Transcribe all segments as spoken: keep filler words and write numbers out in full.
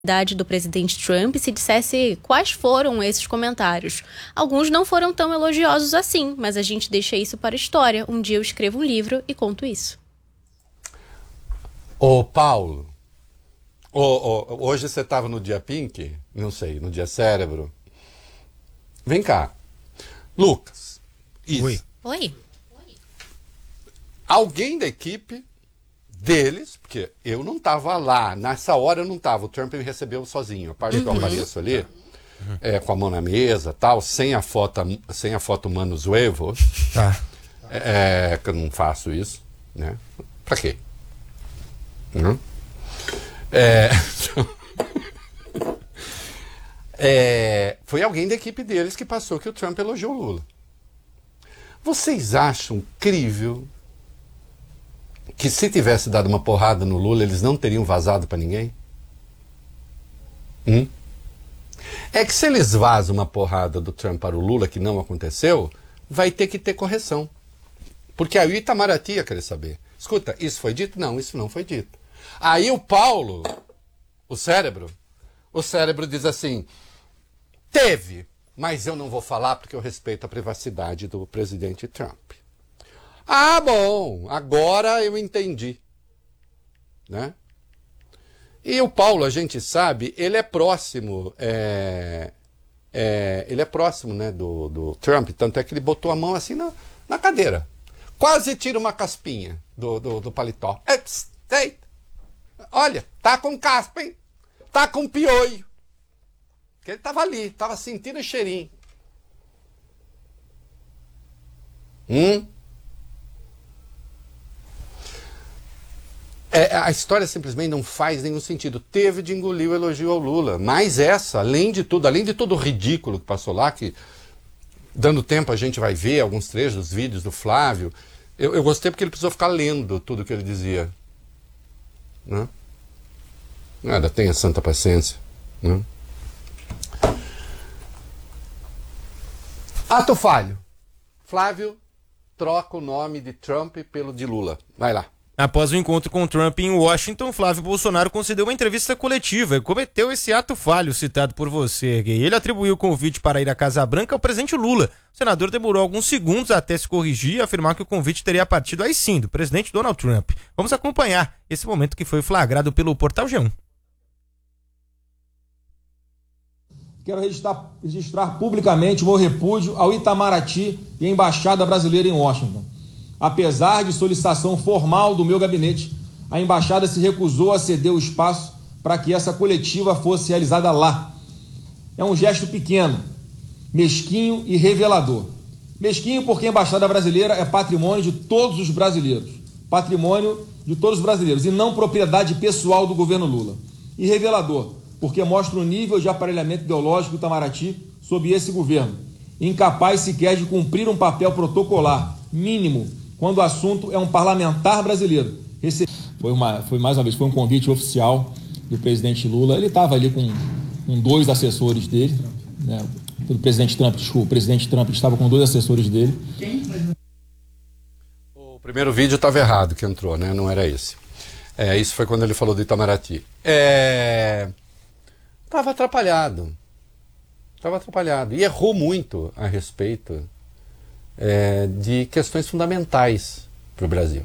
do presidente Trump se dissesse quais foram esses comentários. Alguns não foram tão elogiosos assim, mas a gente deixa isso para a história. Um dia eu escrevo um livro e conto isso. Ô, Paulo, ô, ô, hoje você estava no dia Pink? Não sei, no dia Cérebro. Vem cá. Lucas. Isso. Oi. Oi. Alguém da equipe deles, porque eu não estava lá, nessa hora eu não estava, o Trump me recebeu sozinho, a parte uhum. que eu apareço ali, uhum. é, com a mão na mesa, tal, sem a foto, sem a foto Manos Huevos, tá. é, que eu não faço isso, né? Pra quê? Uhum. É, é, foi alguém da equipe deles que passou que o Trump elogiou o Lula. Vocês acham crível que se tivesse dado uma porrada no Lula, eles não teriam vazado para ninguém? Hum? É que se eles vazam uma porrada do Trump para o Lula, que não aconteceu, vai ter que ter correção. Porque aí o Itamaraty ia querer saber. Escuta, isso foi dito? Não, isso não foi dito. Aí o Paulo, o cérebro, o cérebro diz assim, teve, mas eu não vou falar porque eu respeito a privacidade do presidente Trump. Ah, bom, agora eu entendi, né? E o Paulo, a gente sabe, ele é próximo, é, é, ele é próximo, né, do, do Trump, tanto é que ele botou a mão assim na, na cadeira, quase tira uma caspinha do, do, do paletó. Ei, olha, tá com caspa, hein? Tá com piolho. Porque ele tava ali, tava sentindo o cheirinho. Hum? É, a história simplesmente não faz nenhum sentido. Teve de engolir o elogio ao Lula. Mas essa, além de tudo, além de todo o ridículo que passou lá, que dando tempo a gente vai ver alguns trechos dos vídeos do Flávio, eu, eu gostei porque ele precisou ficar lendo tudo que ele dizia. Né? Nada, tenha santa paciência. Né? Ato falho. Flávio troca o nome de Trump pelo de Lula. Vai lá. Após o encontro com Trump em Washington, Flávio Bolsonaro concedeu uma entrevista coletiva e cometeu esse ato falho citado por você, Gay. Ele atribuiu o convite para ir à Casa Branca ao presidente Lula. O senador demorou alguns segundos até se corrigir e afirmar que o convite teria partido aí sim do presidente Donald Trump. Vamos acompanhar esse momento que foi flagrado pelo Portal G um. Quero registrar, registrar publicamente o meu repúdio ao Itamaraty e à Embaixada Brasileira em Washington. Apesar de solicitação formal do meu gabinete, a embaixada se recusou a ceder o espaço para que essa coletiva fosse realizada lá. É um gesto pequeno, mesquinho e revelador. Mesquinho porque a embaixada brasileira é patrimônio de todos os brasileiros, patrimônio de todos os brasileiros e não propriedade pessoal do governo Lula. E revelador porque mostra o nível de aparelhamento ideológico do Itamaraty sob esse governo, incapaz sequer de cumprir um papel protocolar mínimo quando o assunto é um parlamentar brasileiro. Esse foi, uma, foi mais uma vez, foi um convite oficial do presidente Lula. Ele estava ali com, com dois assessores dele, né? O presidente Trump, desculpa, o presidente Trump estava com dois assessores dele. O primeiro vídeo estava errado que entrou, né? Não era esse. É, isso foi quando ele falou do Itamaraty. É... Estava atrapalhado. Estava atrapalhado. E errou muito a respeito É, de questões fundamentais para o Brasil.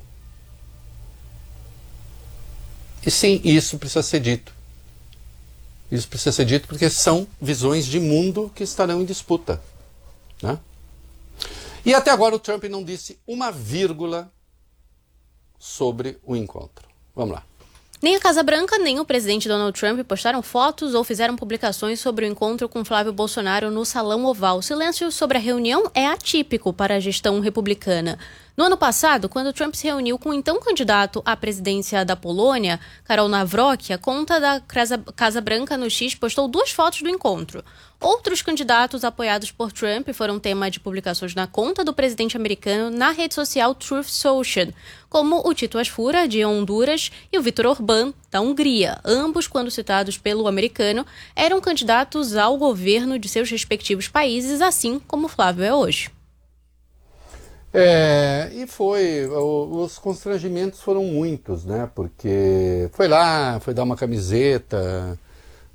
E sim, isso precisa ser dito. Isso precisa ser dito porque são visões de mundo que estarão em disputa. Né? E até agora o Trump não disse uma vírgula sobre o encontro. Vamos lá. Nem a Casa Branca, nem o presidente Donald Trump postaram fotos ou fizeram publicações sobre o encontro com Flávio Bolsonaro no Salão Oval. O silêncio sobre a reunião é atípico para a gestão republicana. No ano passado, quando Trump se reuniu com o então candidato à presidência da Polônia, Karol Nawrocki, a conta da Casa Branca no X postou duas fotos do encontro. Outros candidatos apoiados por Trump foram tema de publicações na conta do presidente americano na rede social Truth Social, como o Tito Asfura, de Honduras, e o Viktor Orbán, da Hungria. Ambos, quando citados pelo americano, eram candidatos ao governo de seus respectivos países, assim como Flávio é hoje. É, e foi, o, os constrangimentos foram muitos, né? Porque foi lá, foi dar uma camiseta,